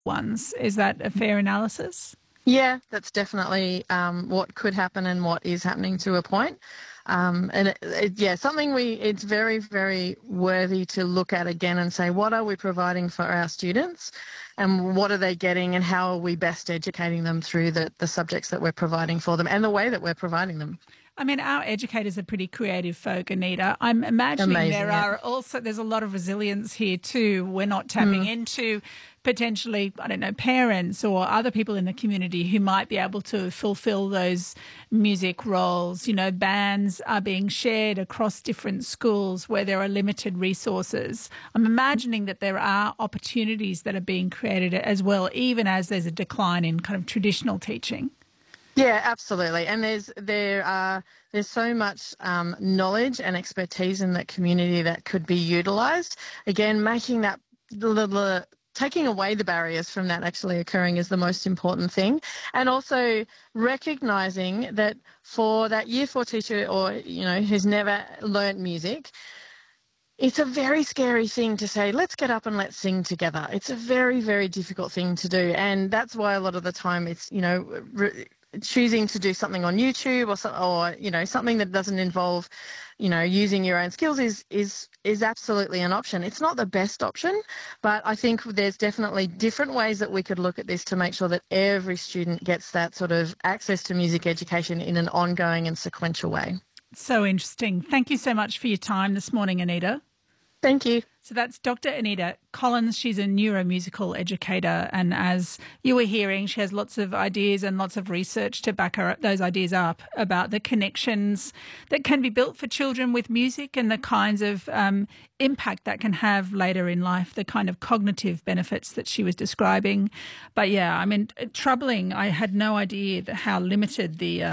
ones. Is that a fair analysis? Yeah, that's definitely what could happen and what is happening to a point. Yeah, it's very, very worthy to look at again and say, what are we providing for our students and what are they getting and how are we best educating them through the subjects that we're providing for them and the way that we're providing them. I mean, our educators are pretty creative folk, Anita. I'm imagining Amazing, yeah. there's a lot of resilience here too. We're not tapping into potentially, I don't know, parents or other people in the community who might be able to fulfill those music roles. You know, bands are being shared across different schools where there are limited resources. I'm imagining that there are opportunities that are being created as well, even as there's a decline in kind of traditional teaching. Yeah, absolutely. And there's so much knowledge and expertise in that community that could be utilised. Again, making that taking away the barriers from that actually occurring is the most important thing, and also recognising that for that Year 4 teacher or who's never learnt music. It's a very scary thing to say, let's get up and let's sing together. It's a very, very difficult thing to do. And that's why a lot of the time it's, choosing to do something on YouTube or something that doesn't involve, using your own skills is absolutely an option. It's not the best option, but I think there's definitely different ways that we could look at this to make sure that every student gets that sort of access to music education in an ongoing and sequential way. So interesting. Thank you so much for your time this morning, Anita. Thank you. So that's Dr. Anita Collins. She's a neuromusical educator, and as you were hearing, she has lots of ideas and lots of research to back those ideas up about the connections that can be built for children with music and the kinds of impact that can have later in life, the kind of cognitive benefits that she was describing. But yeah, I mean, troubling. I had no idea how limited the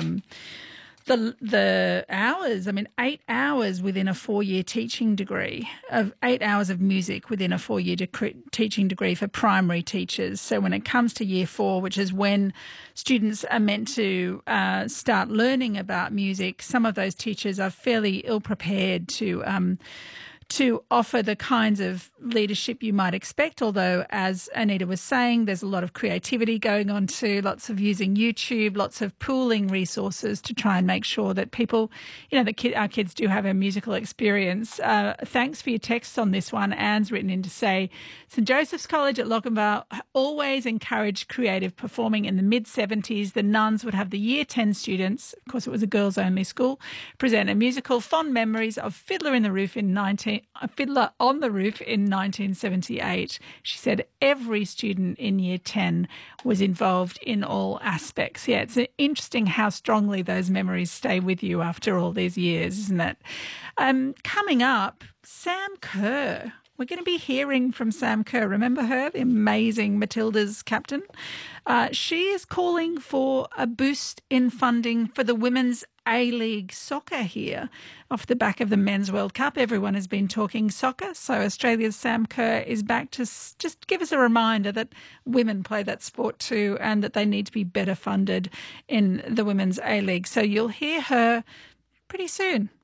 hours, 8 hours within a 4-year teaching degree, of 8 hours of music within a 4-year teaching degree for primary teachers. So when it comes to Year 4, which is when students are meant to start learning about music, some of those teachers are fairly ill-prepared to offer the kinds of leadership you might expect, although, as Anita was saying, there's a lot of creativity going on too, lots of using YouTube, lots of pooling resources to try and make sure that people, our kids do have a musical experience. Thanks for your texts on this one. Anne's written in to say, St Joseph's College at Lochinvar always encouraged creative performing. In the mid-70s, the nuns would have the Year 10 students, of course it was a girls-only school, present a musical. Fond memories of Fiddler on the Roof in 1978. She said every student in Year 10 was involved in all aspects. Yeah, it's interesting how strongly those memories stay with you after all these years, isn't it? Coming up, Sam Kerr. We're going to be hearing from Sam Kerr. Remember her, the amazing Matildas captain? She is calling for a boost in funding for the Women's A-League soccer here off the back of the Men's World Cup. Everyone has been talking soccer, so Australia's Sam Kerr is back to just give us a reminder that women play that sport too and that they need to be better funded in the Women's A-League. So you'll hear her pretty soon.